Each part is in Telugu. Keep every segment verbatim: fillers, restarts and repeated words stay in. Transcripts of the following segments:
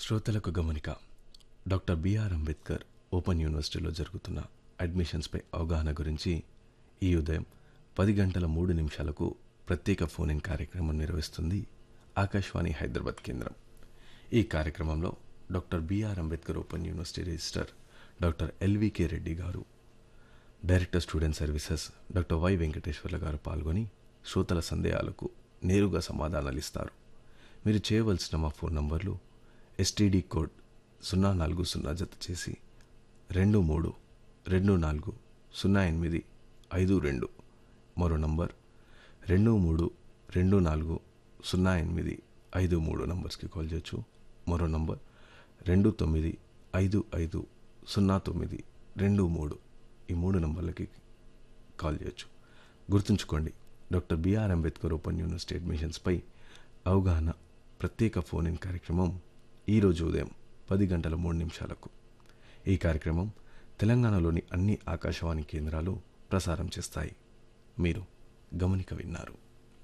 శ్రోతలకు గమనిక. డాక్టర్ బిఆర్ అంబేద్కర్ ఓపెన్ యూనివర్సిటీలో జరుగుతున్న అడ్మిషన్స్పై అవగాహన గురించి ఈ ఉదయం పది గంటల మూడు నిమిషాలకు ప్రత్యేక ఫోన్ ఇన్ కార్యక్రమం నిర్వహిస్తుంది ఆకాశవాణి హైదరాబాద్ కేంద్రం. ఈ కార్యక్రమంలో doctor BR Ambedkar open university registrar doctor LVK Reddy గారు, director student services doctor why వెంకటేశ్వర్ల గారు పాల్గొని శ్రోతల సందేహాలకు నేరుగా సమాధానాలు ఇస్తారు. మీరు చేయవలసిన మా ఫోన్ నంబర్లు ఎస్టీడీ కోడ్ సున్నా నాలుగు సున్నా జత చేసి రెండు మూడు రెండు నాలుగు సున్నా ఎనిమిది ఐదు రెండు, మరో నంబర్ రెండు మూడు రెండు నాలుగు సున్నా ఎనిమిది ఐదు మూడు నంబర్స్కి కాల్ చేయొచ్చు. మరో నంబర్ రెండు తొమ్మిది ఐదు ఐదు సున్నా తొమ్మిది రెండు మూడు, ఈ మూడు నంబర్లకి కాల్ చేయొచ్చు. గుర్తుంచుకోండి, doctor BR Ambedkar open university అడ్మిషన్స్పై అవగాహన ప్రత్యేక ఫోన్ ఇన్ కార్యక్రమం ఈరోజు ఉదయం పది గంటల మూడు నిమిషాలకు. ఈ కార్యక్రమం తెలంగాణలోని అన్ని ఆకాశవాణి కేంద్రాలు ప్రసారం చేస్తాయి. మీరు గమనిక విన్నారు.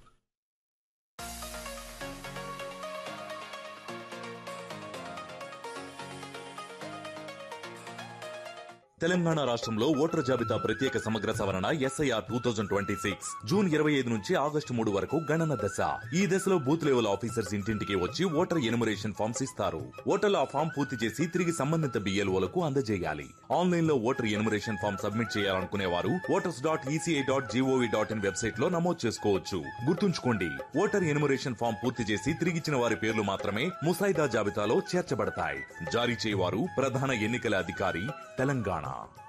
తెలంగాణ రాష్ట్రంలో ఓటర్ జాబితా ప్రత్యేక సమగ్ర సవరణ SIR two thousand twenty six June ఇరవై ఐదు నుంచి ఆగస్టు మూడు వరకు గణన దశ. ఈ దశలో బూత్ లెవెల్ ఆఫీసర్స్ ఇంటింటికి వచ్చి ఓటర్ ఎనుమరేషన్ ఫామ్స్ ఇస్తారు. ఓటర్లు ఆ ఫామ్ పూర్తి చేసి తిరిగి సంబంధిత బిఎల్ఓలకు అందజేయాలి. ఆన్లైన్ లో ఓటర్ ఎనుమరేషన్ ఫామ్ సబ్మిట్ చేయాలనుకునే వారు voters dot ECI dot GOV dot in website లో నమోదు చేసుకోవచ్చు. గుర్తుంచుకోండి, ఓటర్ ఎనుమరేషన్ ఫామ్ పూర్తి చేసి తిరిగిచ్చిన వారి పేర్లు మాత్రమే ముసాయిదా జాబితాలో చేర్చబడతాయి. జారీ చేయవారు ప్రధాన ఎన్నికల అధికారి, తెలంగాణ.